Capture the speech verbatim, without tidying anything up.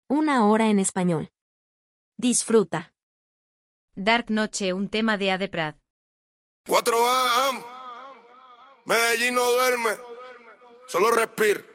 Una hora en español. Disfruta. Dark Noche, un tema de Ade Prat. cuatro A M. Medellín no duerme, solo respira.